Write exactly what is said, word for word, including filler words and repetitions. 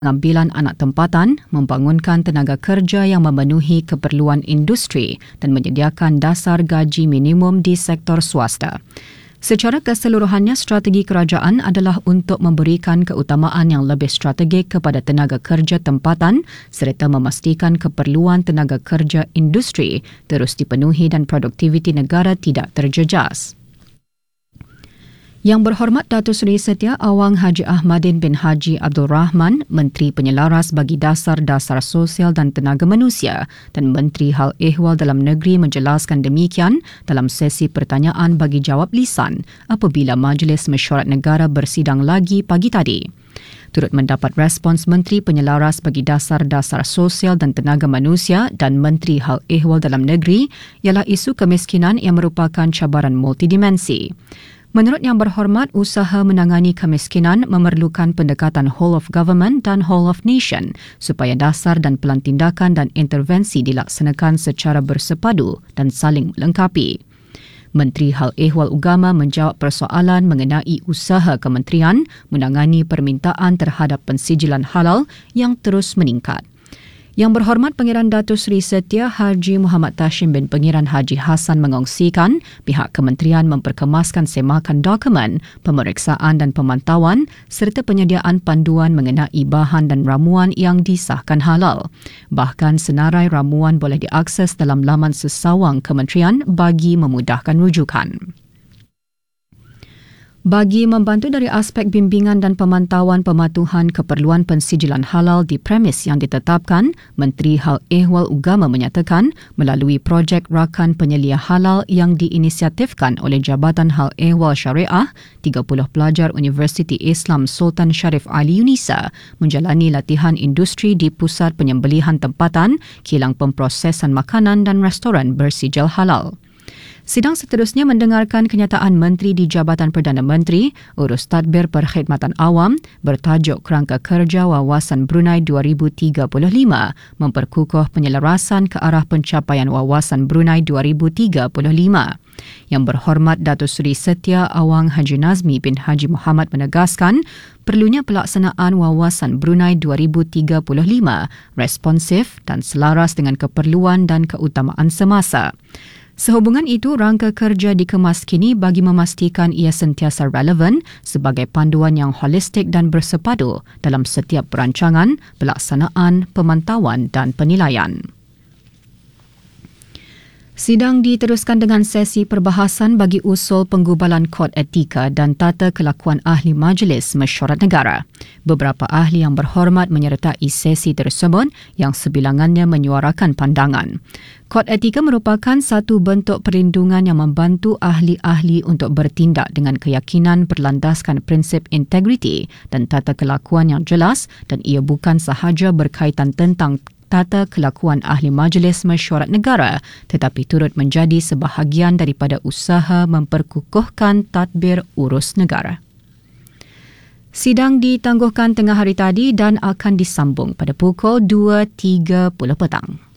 pengambilan anak tempatan, membangunkan tenaga kerja yang memenuhi keperluan industri dan menyediakan dasar gaji minimum di sektor swasta. Secara keseluruhannya, strategi kerajaan adalah untuk memberikan keutamaan yang lebih strategik kepada tenaga kerja tempatan serta memastikan keperluan tenaga kerja industri terus dipenuhi dan produktiviti negara tidak terjejas. Yang Berhormat Datuk Seri Setia Awang Haji Ahmadin bin Haji Abdul Rahman, Menteri Penyelaras bagi Dasar-Dasar Sosial dan Tenaga Manusia dan Menteri Hal Ehwal Dalam Negeri menjelaskan demikian dalam sesi pertanyaan bagi jawab lisan apabila Majlis Mesyuarat Negara bersidang lagi pagi tadi. Turut mendapat respons Menteri Penyelaras bagi Dasar-Dasar Sosial dan Tenaga Manusia dan Menteri Hal Ehwal Dalam Negeri ialah isu kemiskinan yang merupakan cabaran multidimensi. Menurut Yang Berhormat, usaha menangani kemiskinan memerlukan pendekatan whole of government dan whole of nation supaya dasar dan pelan tindakan dan intervensi dilaksanakan secara bersepadu dan saling melengkapi. Menteri Hal Ehwal Ugama menjawab persoalan mengenai usaha kementerian menangani permintaan terhadap pensijilan halal yang terus meningkat. Yang Berhormat Pangeran Datuk Seri Setia Haji Muhammad Tashim bin Pangeran Haji Hassan mengongsikan pihak kementerian memperkemaskan semakan dokumen, pemeriksaan dan pemantauan serta penyediaan panduan mengenai bahan dan ramuan yang disahkan halal. Bahkan senarai ramuan boleh diakses dalam laman sesawang kementerian bagi memudahkan rujukan. Bagi membantu dari aspek bimbingan dan pemantauan pematuhan keperluan pensijilan halal di premis yang ditetapkan, Menteri Hal Ehwal Ugama menyatakan melalui projek rakan penyelia halal yang diinisiatifkan oleh Jabatan Hal Ehwal Syariah, tiga puluh pelajar Universiti Islam Sultan Sharif Ali Unisa menjalani latihan industri di Pusat Penyembelihan Tempatan, Kilang Pemprosesan Makanan dan Restoran Bersijil Halal. Sidang seterusnya mendengarkan kenyataan Menteri di Jabatan Perdana Menteri Urus Tadbir Perkhidmatan Awam bertajuk Kerangka Kerja Wawasan Brunei dua ribu tiga puluh lima memperkukuh penyelarasan ke arah pencapaian Wawasan Brunei dua ribu tiga puluh lima. Yang Berhormat Datuk Seri Setia Awang Haji Nazmi bin Haji Muhammad menegaskan perlunya pelaksanaan Wawasan Brunei dua ribu tiga puluh lima responsif dan selaras dengan keperluan dan keutamaan semasa. Sehubungan itu, rangka kerja dikemas kini bagi memastikan ia sentiasa relevan sebagai panduan yang holistik dan bersepadu dalam setiap perancangan, pelaksanaan, pemantauan dan penilaian. Sidang diteruskan dengan sesi perbahasan bagi usul penggubalan Kod Etika dan Tata Kelakuan Ahli Majlis Mesyuarat Negara. Beberapa ahli yang berhormat menyertai sesi tersebut yang sebilangannya menyuarakan pandangan. Kod Etika merupakan satu bentuk perlindungan yang membantu ahli-ahli untuk bertindak dengan keyakinan berlandaskan prinsip integriti dan tata kelakuan yang jelas dan ia bukan sahaja berkaitan tentang tata kelakuan ahli Majlis Mesyuarat Negara tetapi turut menjadi sebahagian daripada usaha memperkukuhkan tadbir urus negara. Sidang ditangguhkan tengah hari tadi dan akan disambung pada pukul dua tiga puluh petang.